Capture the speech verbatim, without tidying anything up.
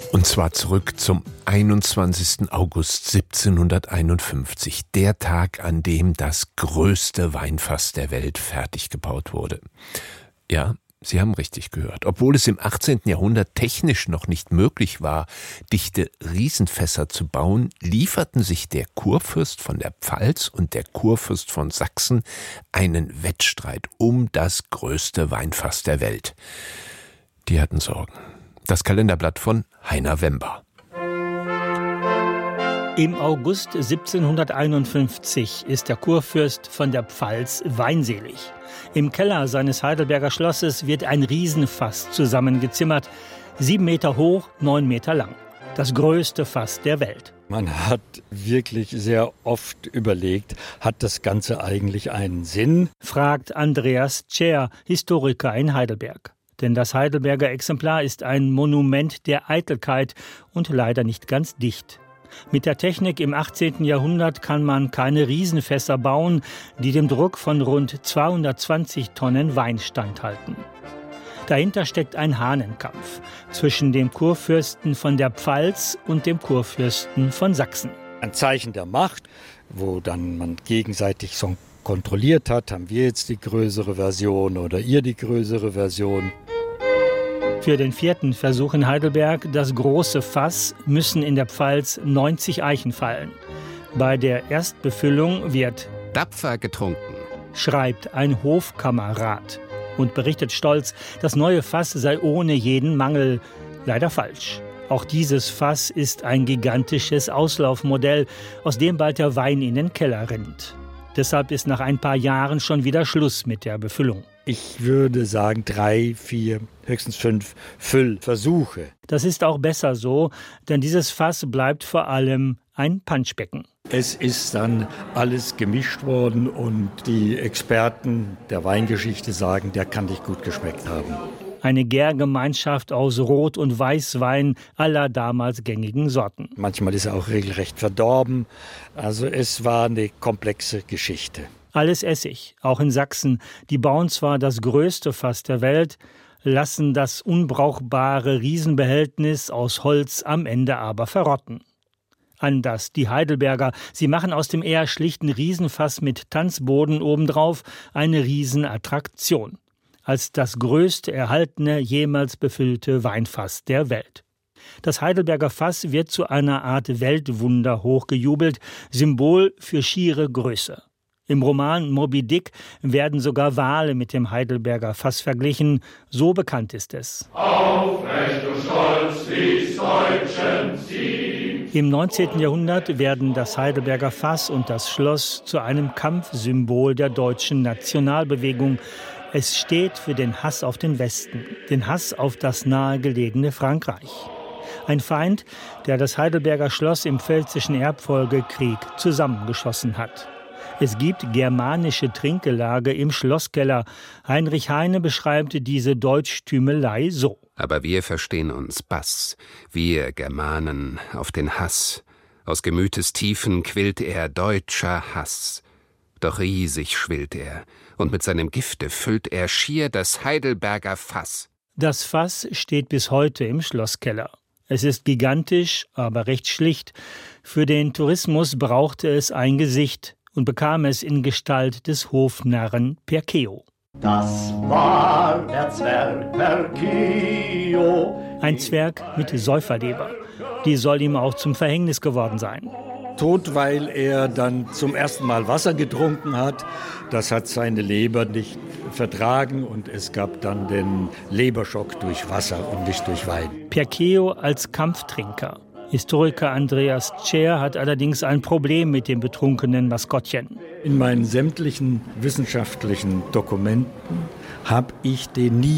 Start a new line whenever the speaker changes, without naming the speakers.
Und zwar zurück zum einundzwanzigsten August siebzehnhunderteinundfünfzig, der Tag, an dem das größte Weinfass der Welt fertig gebaut wurde. Ja, Sie haben richtig gehört. Obwohl es im achtzehnten Jahrhundert technisch noch nicht möglich war, dichte Riesenfässer zu bauen, lieferten sich der Kurfürst von der Pfalz und der Kurfürst von Sachsen einen Wettstreit um das größte Weinfass der Welt. Die hatten Sorgen. Das Kalenderblatt von Heiner Wember.
Im August siebzehnhunderteinundfünfzig ist der Kurfürst von der Pfalz weinselig. Im Keller seines Heidelberger Schlosses wird ein Riesenfass zusammengezimmert, sieben Meter hoch, neun Meter lang. Das größte Fass der Welt.
Man hat wirklich sehr oft überlegt, hat das Ganze eigentlich einen Sinn?
Fragt Andreas Tscher, Historiker in Heidelberg. Denn das Heidelberger Exemplar ist ein Monument der Eitelkeit und leider nicht ganz dicht. Mit der Technik im achtzehnten Jahrhundert kann man keine Riesenfässer bauen, die dem Druck von rund zweihundertzwanzig Tonnen Wein standhalten. Dahinter steckt ein Hahnenkampf zwischen dem Kurfürsten von der Pfalz und dem Kurfürsten von Sachsen.
Ein Zeichen der Macht, wo dann man gegenseitig so kontrolliert hat, haben wir jetzt die größere Version oder ihr die größere Version.
Für den vierten Versuch in Heidelberg, das große Fass, müssen in der Pfalz neunzig Eichen fallen. Bei der Erstbefüllung wird
tapfer getrunken,
schreibt ein Hofkammerrat und berichtet stolz, das neue Fass sei ohne jeden Mangel. Leider falsch. Auch dieses Fass ist ein gigantisches Auslaufmodell, aus dem bald der Wein in den Keller rinnt. Deshalb ist nach ein paar Jahren schon wieder Schluss mit der Befüllung.
Ich würde sagen drei, vier, höchstens fünf Füllversuche.
Das ist auch besser so, denn dieses Fass bleibt vor allem ein Punschbecken.
Es ist dann alles gemischt worden und die Experten der Weingeschichte sagen, der kann nicht gut geschmeckt haben.
Eine Gärgemeinschaft aus Rot- und Weißwein aller damals gängigen Sorten.
Manchmal ist er auch regelrecht verdorben. Also es war eine komplexe Geschichte.
Alles Essig, auch in Sachsen. Die bauen zwar das größte Fass der Welt, lassen das unbrauchbare Riesenbehältnis aus Holz am Ende aber verrotten. Anders die Heidelberger. Sie machen aus dem eher schlichten Riesenfass mit Tanzboden obendrauf eine Riesenattraktion. Als das größte erhaltene, jemals befüllte Weinfass der Welt. Das Heidelberger Fass wird zu einer Art Weltwunder hochgejubelt, Symbol für schiere Größe. Im Roman Moby Dick werden sogar Wale mit dem Heidelberger Fass verglichen, so bekannt ist es.
Aufrecht und stolz dies Deutschen ziehen.
Im neunzehnten Jahrhundert werden das Heidelberger Fass und das Schloss zu einem Kampfsymbol der deutschen Nationalbewegung. Es steht für den Hass auf den Westen, den Hass auf das nahegelegene Frankreich. Ein Feind, der das Heidelberger Schloss im Pfälzischen Erbfolgekrieg zusammengeschossen hat. Es gibt germanische Trinkgelage im Schlosskeller. Heinrich Heine beschreibt diese Deutschtümelei so.
Aber wir verstehen uns Bass, wir Germanen, auf den Hass. Aus Gemütes Tiefen quillt er deutscher Hass. Doch riesig schwillt er, und mit seinem Gifte füllt er schier das Heidelberger Fass.
Das Fass steht bis heute im Schlosskeller. Es ist gigantisch, aber recht schlicht. Für den Tourismus brauchte es ein Gesicht und bekam es in Gestalt des Hofnarren Perkeo.
Das war der Zwerg Perkeo.
Ein Zwerg mit Säuferleber. Die soll ihm auch zum Verhängnis geworden sein.
Tot, weil er dann zum ersten Mal Wasser getrunken hat. Das hat seine Leber nicht vertragen und es gab dann den Leberschock durch Wasser und nicht durch Wein.
Perkeo als Kampftrinker. Historiker Andreas Tscher hat allerdings ein Problem mit dem betrunkenen Maskottchen.
In meinen sämtlichen wissenschaftlichen Dokumenten habe ich den nie